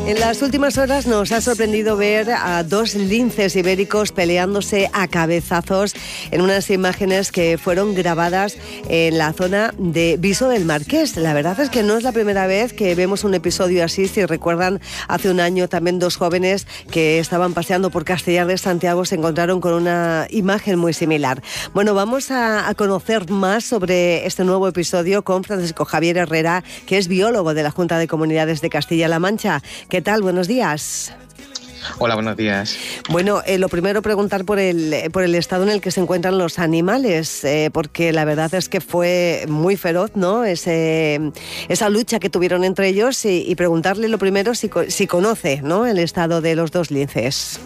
En las últimas horas nos ha sorprendido ver a dos linces ibéricos peleándose a cabezazos en unas imágenes que fueron grabadas en la zona de Viso del Marqués. La verdad es que no es la primera vez que vemos un episodio así. Si recuerdan, hace un año también dos jóvenes que estaban paseando por Castellar de Santiago se encontraron con una imagen muy similar. Bueno, vamos a conocer más sobre este nuevo episodio con Francisco Javier Herrera, que es biólogo de la Junta de Comunidades de Castilla-La Mancha. ¿Qué tal? Buenos días. Hola, buenos días. Bueno, lo primero preguntar por el estado en el que se encuentran los animales, porque la verdad es que fue muy feroz, ¿no? Esa lucha que tuvieron entre ellos y preguntarle lo primero si conoce, ¿no?, el estado de los dos linces.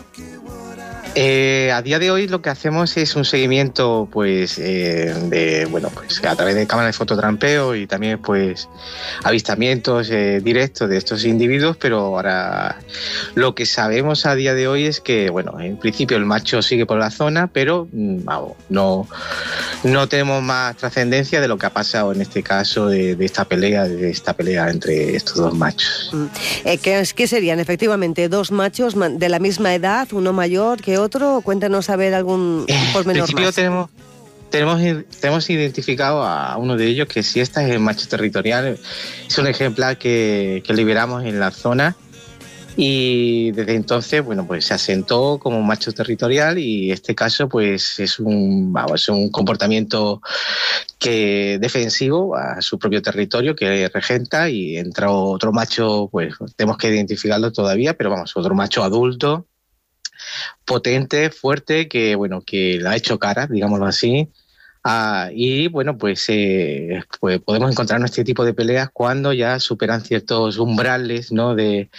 A día de hoy lo que hacemos es un seguimiento, pues, a través de cámaras de fototrampeo y también, pues, avistamientos directos de estos individuos, pero ahora lo que sabemos a día de hoy es que, bueno, en principio el macho sigue por la zona, pero no tenemos más trascendencia de lo que ha pasado en este caso de esta pelea entre estos dos machos. ¿Qué serían efectivamente dos machos de la misma edad, uno mayor que otro? Cuéntanos a ver algún pormenor más. En principio tenemos identificado a uno de ellos, que si este es el macho territorial, es un ejemplar que liberamos en la zona y desde entonces, bueno, pues se asentó como macho territorial y este caso, pues es un comportamiento defensivo a su propio territorio que regenta, y entra otro macho, pues tenemos que identificarlo todavía, pero otro macho adulto, potente, fuerte, que le ha hecho cara, digámoslo así. Y bueno, pues podemos encontrar este tipo de peleas cuando ya superan ciertos umbrales, ¿no?, de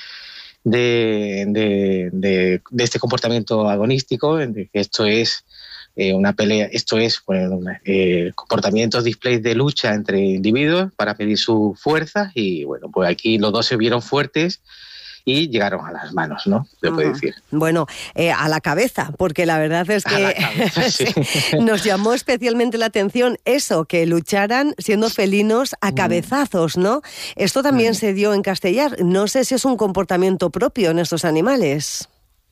este comportamiento agonístico, que esto es una pelea, comportamientos, displays de lucha entre individuos para medir su fuerza, y bueno, pues aquí los dos se vieron fuertes y llegaron a las manos, ¿no? Se puede decir. Bueno, a la cabeza, porque la verdad es que sí. Nos llamó especialmente la atención eso, que lucharan siendo felinos a cabezazos, ¿no? Esto también se dio en Castellar. No sé si es un comportamiento propio en estos animales.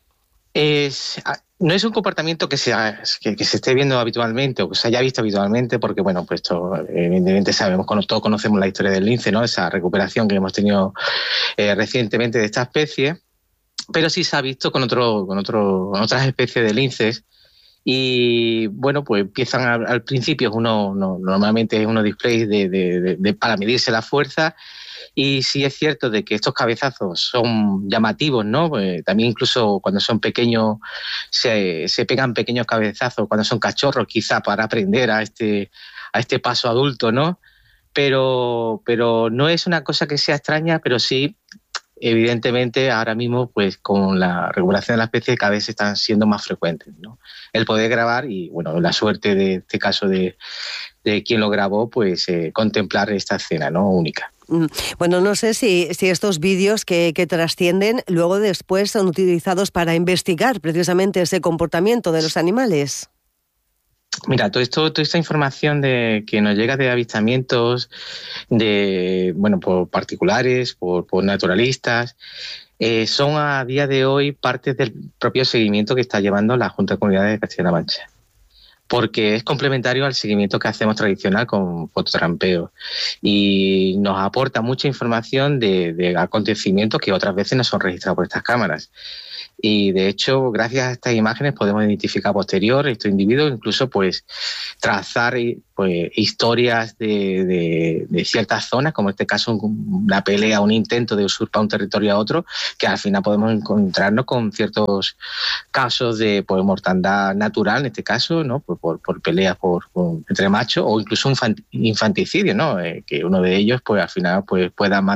No es un comportamiento que se esté viendo habitualmente o que se haya visto habitualmente, porque bueno, pues esto, evidentemente todos conocemos la historia del lince, ¿no?, esa recuperación que hemos tenido recientemente de esta especie, pero sí se ha visto con otras especies de linces. Y bueno, pues empiezan al principio normalmente es unos displays para medirse la fuerza. Y sí es cierto de que estos cabezazos son llamativos, ¿no? También incluso cuando son pequeños se pegan pequeños cabezazos, cuando son cachorros, quizá para aprender a este paso adulto, ¿no? Pero no es una cosa que sea extraña, pero sí, evidentemente, ahora mismo, pues con la regulación de la especie cada vez están siendo más frecuentes, ¿no? El poder grabar y, bueno, la suerte de este caso de quien lo grabó, pues contemplar esta escena, ¿no?, única. Bueno, no sé si estos vídeos que trascienden luego después son utilizados para investigar precisamente ese comportamiento de los animales. Mira, toda esta información que nos llega de avistamientos, por particulares, por naturalistas, son a día de hoy parte del propio seguimiento que está llevando la Junta de Comunidades de Castilla-La Mancha, porque es complementario al seguimiento que hacemos tradicional con fototrampeo y nos aporta mucha información de acontecimientos que otras veces no son registrados por estas cámaras. Y de hecho, gracias a estas imágenes podemos identificar posterior estos individuos, incluso pues trazar pues historias de ciertas zonas, como en este caso una pelea, un intento de usurpar un territorio a otro, que al final podemos encontrarnos con ciertos casos de mortandad natural, en este caso, ¿no?, por peleas entre machos, o incluso un infanticidio, ¿no?, que uno de ellos pues al final pues pueda matar